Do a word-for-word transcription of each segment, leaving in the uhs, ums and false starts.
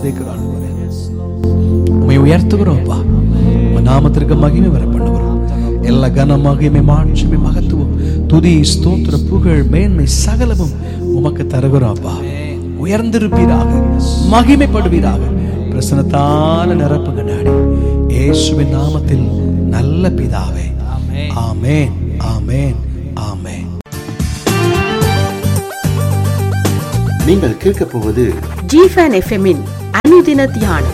உம்மை உயர்த்துகிறோம்ப்பா. உம் நாமத்திற்கு மகிமை வர பண்ணுகிறோம். எல்லா கன மகிமை மாட்சிமை மகத்துவம் துதி ஸ்தோத்திர புகழ் மேன்மை சகலமும் உமக்கு தருகிறோம்ப்பா. உயர்ந்திருப்பீராக, மகிமைப்படுவீராக. பிரசன்னத்தால நிரப்புங்க டாடி, இயேசுவின் நாமத்தில் நல்ல பிதாவே. ஆமென், ஆமென், ஆமென். நீங்கள் கேட்க போவது ஜிஃபன் எஃப்எம்மின் அனுதின தியானம்.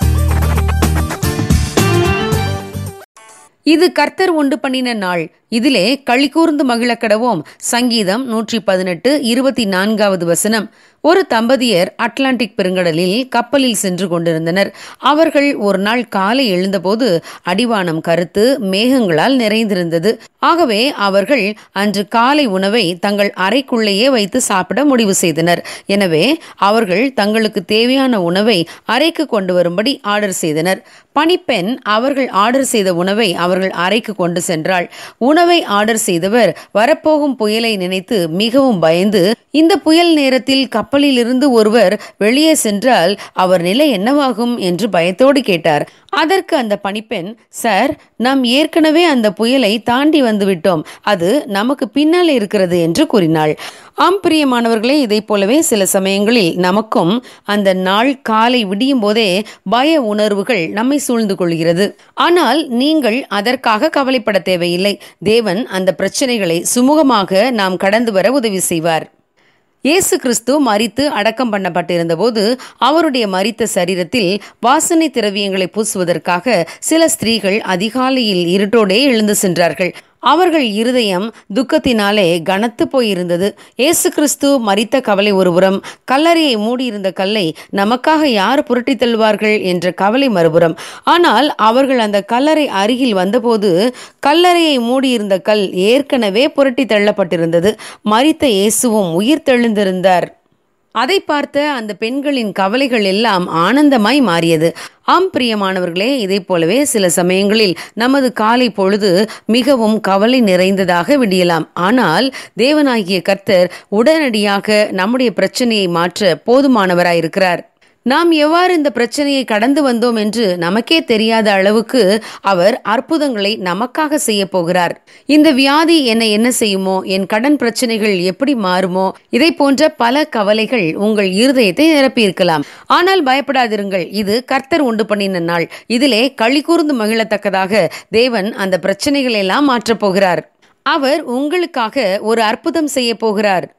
இது கர்த்தர் உண்டு பண்ணின நாள், இதிலே களி கூர்ந்து மகிழ கடவோம். சங்கீதம் நூற்றி பதினெட்டு இருபத்தி நான்காவது வசனம். ஒரு தம்பதியர் அட்லாண்டிக் பெருங்கடலில் கப்பலில் சென்று கொண்டிருந்தனர். அவர்கள் ஒரு நாள் காலை எழுந்தபோது அடிவானம் கருத்து மேகங்களால் நிறைந்திருந்தது. ஆகவே அவர்கள் அன்று காலை உணவை தங்கள் அறைக்குள்ளேயே வைத்து சாப்பிட முடிவு செய்தனர். எனவே அவர்கள் தங்களுக்கு தேவையான உணவை அறைக்கு கொண்டு வரும்படி ஆர்டர் செய்தனர். பணிப்பெண் அவர்கள் ஆர்டர் செய்த உணவை அவர்கள் அறைக்கு கொண்டு சென்றாள். உணவை ஆர்டர் செய்தவர் வரப்போகும் புயலை நினைத்து மிகவும் பயந்து, இந்த புயல் நேரத்தில் கப்பலில் இருந்து ஒருவர் வெளியே சென்றால் அவர் நிலை என்னவாகும் என்று பயத்தோடு கேட்டார். அதற்கு அந்த பணிப்பெண், சார், நாம் ஏற்கனவே அந்த புயலை தாண்டி வந்துவிட்டோம், அது நமக்கு பின்னால் இருக்கிறது என்று கூறினாள். ஆம் பிரியமானவர்களே, இதை போலவே சில சமயங்களில் நமக்கும் அந்த நாள் காலை விடியும் போதே பய உணர்வுகள் நம்மை சூழ்ந்து கொள்கிறது. ஆனால் நீங்கள் அதற்காக கவலைப்பட தேவையில்லை. தேவன் அந்த பிரச்சனைகளை சுமூகமாக நாம் கடந்து வர உதவி செய்வார். இயேசு கிறிஸ்து மரித்து அடக்கம் பண்ணப்பட்டிருந்த போது அவருடைய மரித்த சரீரத்தில் வாசனை திரவியங்களை பூசுவதற்காக சில ஸ்திரீகள் அதிகாலையில் இருட்டோடே எழுந்து சென்றார்கள். அவர்கள் இருதயம் துக்கத்தினாலே கனத்து போயிருந்தது. இயேசு கிறிஸ்து மரித்த கவலை ஒருபுறம், கல்லறையை மூடியிருந்த கல்லை நமக்காக யார் புரட்டி தள்ளுவார்கள் என்ற கவலை மறுபுறம். ஆனால் அவர்கள் அந்த கல்லறை அருகில் வந்தபோது கல்லறையை மூடியிருந்த கல் ஏற்கனவே புரட்டி தள்ளப்பட்டிருந்தது. மரித்த இயேசுவும் உயிர் தெழுந்திருந்தார். அதை பார்த்த அந்த பெண்களின் கவலைகள் எல்லாம் ஆனந்தமாய் மாறியது. ஆம் பிரியமானவர்களே, இதை போலவே சில சமயங்களில் நமது காலை பொழுது மிகவும் கவலை நிறைந்ததாக விடியலாம். ஆனால் தேவனாகிய கர்த்தர் உடனடியாக நம்முடைய பிரச்சனையை மாற்ற போதுமானவராயிருக்கிறார். நாம் எவ்வாறு இந்த பிரச்சனையை கடந்து வந்தோம் என்று நமக்கே தெரியாத அளவுக்கு அவர் அற்புதங்களை நமக்காக செய்ய போகிறார். இந்த வியாதி என்னை என்ன செய்யுமோ, என் கடன் பிரச்சனைகள் எப்படி மாறுமோ, இதை போன்ற பல கவலைகள் உங்கள் இருதயத்தை நிரப்பியிருக்கலாம். ஆனால் பயப்படாதிருங்கள், இது கர்த்தர் உண்டு பண்ணின நாள். இதிலே களி கூர்ந்து மகிழத்தக்கதாக தேவன் அந்த பிரச்சனைகளை எல்லாம் மாற்றப் போகிறார். அவர் உங்களுக்காக ஒரு அற்புதம் செய்ய போகிறார்.